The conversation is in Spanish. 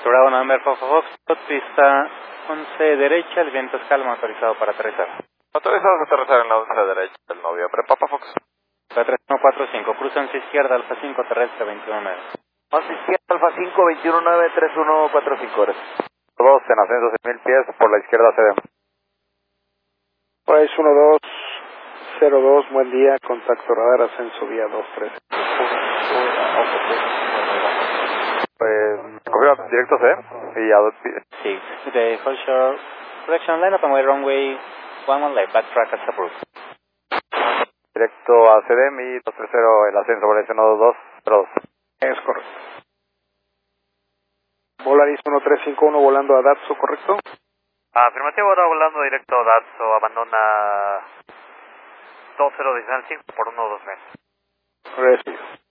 Bravo November Fox, pista 11 derecha, el viento es calmo, autorizado para aterrizar. Autorizados a aterrizar en la 11 derecha del noviembre, Papa Fox. 3145, cruza 11 izquierda, Alfa 5, terrestre 219. 11 izquierda, Alfa 5, 219, 3145 horas. 2 en ascenso 6000 pies, por la izquierda cedemos. Price 1202, buen día, contacto radar, ascenso vía 23. Confirma directo C y a 6, the Holshire, correction line up and way runway 11 left, backtrack at approved. directo a CDM y 230 el ascenso por el 1202. Es correcto. Volaris 1351 volando a Datsu, ¿correcto? Afirmativo, ahora volando directo a Datsu, abandona 20 19 por 1 2 meses. Recibido.